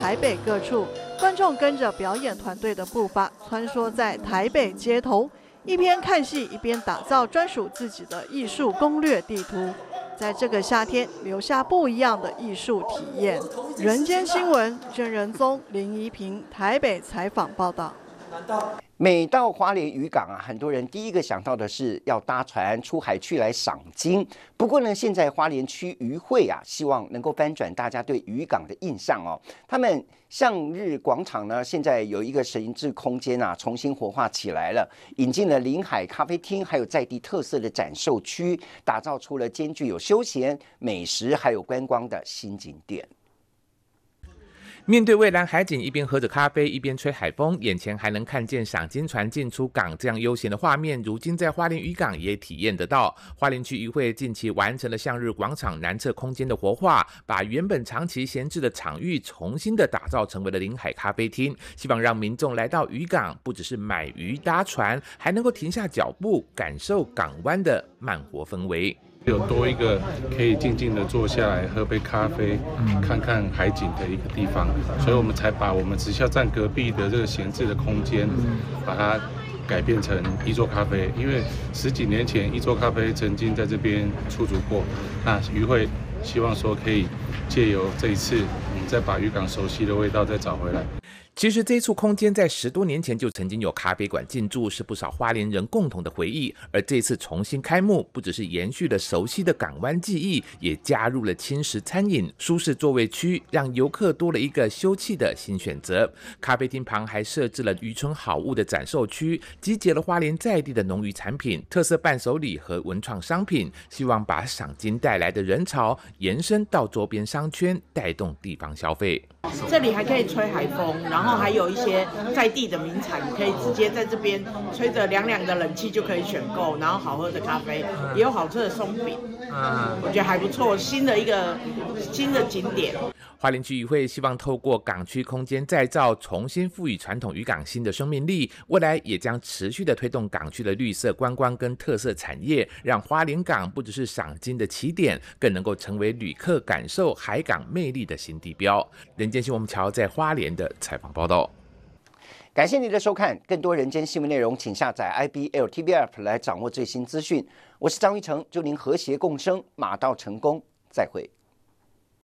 台北各处，观众跟着表演团队的步伐，穿梭在台北街头，一边看戏一边打造专属自己的艺术攻略地图。在这个夏天，留下不一样的艺术体验。人间新闻，郑仁宗、林怡平，台北采访报道。 每到花莲渔港啊，很多人第一个想到的是要搭船出海去来赏金。不过呢，现在花莲区渔会啊，希望能够翻转大家对渔港的印象哦。他们向日广场呢，现在有一个神智空间啊，重新活化起来了，引进了临海咖啡厅，还有在地特色的展售区，打造出了兼具有休闲、美食还有观光的新景点。 面对蔚蓝海景，一边喝着咖啡，一边吹海风，眼前还能看见赏金船进出港这样悠闲的画面，如今在花莲渔港也体验得到。花莲区渔会近期完成了向日广场南侧空间的活化，把原本长期闲置的场域重新的打造成为了临海咖啡厅，希望让民众来到渔港，不只是买鱼搭船，还能够停下脚步，感受港湾的慢活氛围。 有多一个可以静静的坐下来喝杯咖啡，看看海景的一个地方，所以我们才把我们直销站隔壁的这个闲置的空间，把它改变成一座咖啡。因为10几年前一座咖啡曾经在这边出租过，那渔会希望说可以借由这一次，我们再把渔港熟悉的味道再找回来。 其实这一处空间在10多年前就曾经有咖啡馆进驻，是不少花莲人共同的回忆。而这次重新开幕，不只是延续了熟悉的港湾记忆，也加入了轻食餐饮、舒适座位区，让游客多了一个休憩的新选择。咖啡厅旁还设置了渔村好物的展售区，集结了花莲在地的农渔产品、特色伴手礼和文创商品，希望把赏金带来的人潮延伸到周边商圈，带动地方消费。 这里还可以吹海风，然后还有一些在地的名产，可以直接在这边吹着凉凉的冷气就可以选购，然后好喝的咖啡，也有好吃的松饼，我觉得还不错，新的景点。 花莲区渔会希望透过港区空间再造，重新赋予传统渔港新的生命力，未来也将持续的推动港区的绿色观光跟特色产业，让花莲港不只是赏金的起点，更能够成为旅客感受海港魅力的新地标。人间新闻我们瞧在花莲的采访报道。 感谢您的收看，更多人间新闻内容，请下载 IBL TV App 来掌握最新资讯。我是张玉成，祝您和谐共生，马到成功，再会。